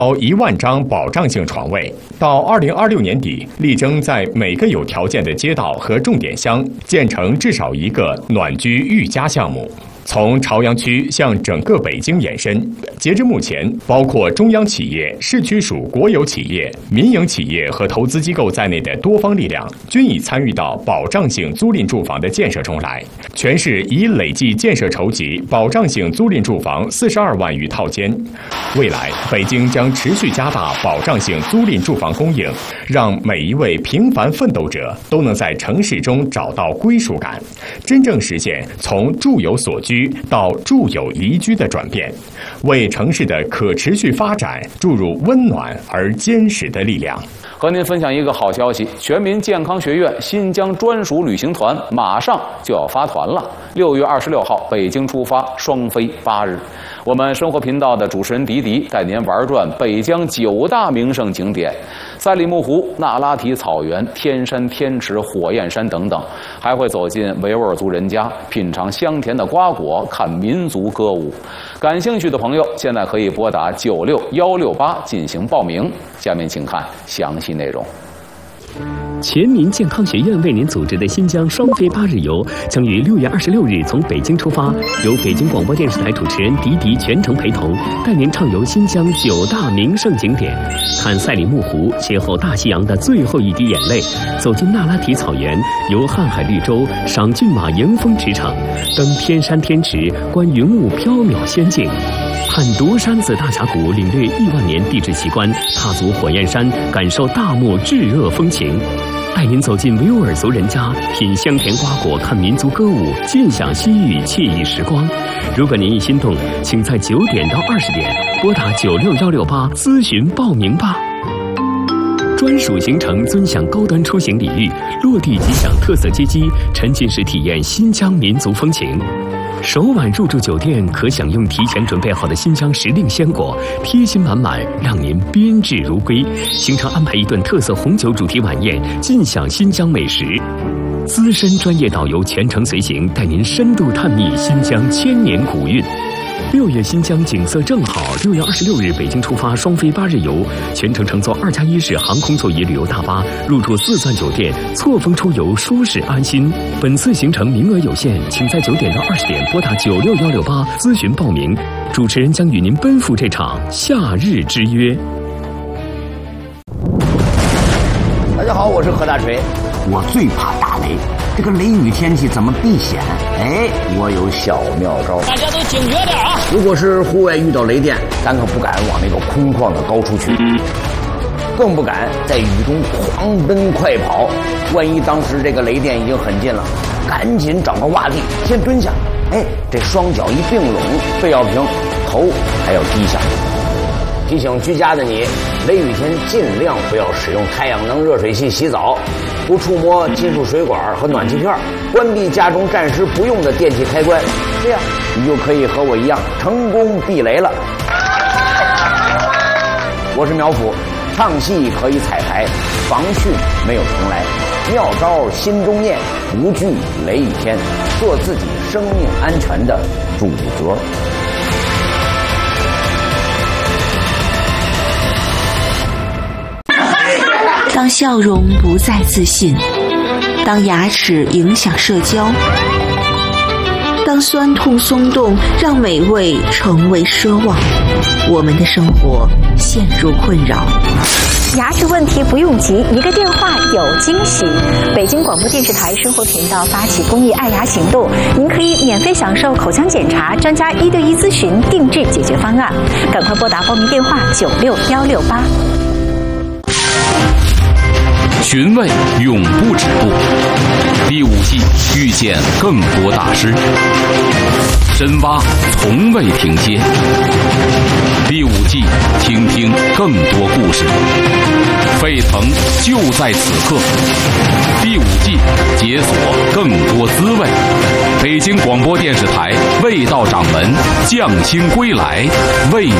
1万张保障性床位，到2026年底，力争在每个有条件的街道和重点乡建成至少一个暖居寓家项目。从朝阳区向整个北京延伸，截至目前，包括中央企业、市区属国有企业、民营企业和投资机构在内的多方力量，均已参与到保障性租赁住房的建设中来。全市已累计建设筹集保障性租赁住房42万余套间。未来，北京将持续加大保障性租赁住房供应，让每一位平凡奋斗者都能在城市中找到归属感，真正实现从住有所居到住有离居的转变，为城市的可持续发展注入温暖而坚实的力量。 和您分享一个好消息，全民健康学院新疆专属旅行团马上就要发团了。6月26号北京出发，双飞8日。我们生活频道的主持人迪迪带您玩转北疆9大名胜景点，赛里木湖、那拉提草原、天山、天池、火焰山等等，还会走进维吾尔族人家，品尝香甜的瓜果，看民族歌舞。感兴趣的朋友现在可以拨打96168进行报名。下面请看详细内容。 全民健康学院为您组织的新疆双飞8日游将于6月26日从北京出发，由北京广播电视台主持人迪迪全程陪同，带您畅游新疆9大名胜景点，看赛里木湖，邂逅大西洋的最后一滴眼泪，走进那拉提草原，游瀚海绿洲，赏骏马迎风驰骋，登天山天池，观云雾缥缈仙境，看独山子大峡谷，领略亿万年地质奇观，踏足火焰山，感受大漠炙热风情，带您走进维吾尔族人家，品香甜瓜果，看民族歌舞，尽享西域惬意时光。如果您已心动，请在9点到20点拨打96168咨询报名吧。专属行程尊享高端出行礼遇，落地即享特色接机，沉浸式体验新疆民族风情。首晚入住酒店可享用提前准备好的新疆时令鲜果，贴心满满，让您宾至如归。行程安排一顿特色红酒主题晚宴，尽享新疆美食。资深专业导游全程随行，带您深度探秘新疆千年古韵。6月新疆景色正好，6月26日北京出发，双飞8日游，全程乘坐2+1式航空座椅旅游大巴，入住4钻酒店，错峰出游，舒适安心。本次行程名额有限，请在9点到20点拨打96168咨询报名，主持人将与您奔赴这场夏日之约。 大家好，我是何大锤。我最怕打雷，这个雷雨天气怎么避险？哎，我有小妙招。 大家都警觉点啊！ 如果是户外遇到雷电，咱可不敢往那个空旷的高处去，更不敢在雨中狂奔快跑。万一当时这个雷电已经很近了，赶紧找个洼地先蹲下，哎，这双脚一并拢，背要平，头还要低下。提醒居家的你，雷雨天尽量不要使用太阳能热水器洗澡，不触摸金属水管和暖气片，关闭家中暂时不用的电器开关，这样你就可以和我一样成功避雷了。我是苗阜，唱戏可以彩排，防汛没有重来，妙招心中念，无惧雷雨天，做自己生命安全的主角。 当笑容不再自信，当牙齿影响社交，当酸痛松动让美味成为奢望，我们的生活陷入困扰。 牙齿问题不用急，一个电话有惊喜。北京广播电视台生活频道发起公益爱牙行动，您可以免费享受口腔检查、专家1对1咨询、定制解决方案。赶快拨打报名电话96168。 寻味永不止步，第5季遇见更多大师，深挖从未停歇。第5季听听更多故事，沸腾就在此刻。第5季解锁更多滋味。北京广播电视台味道掌门匠心归来，为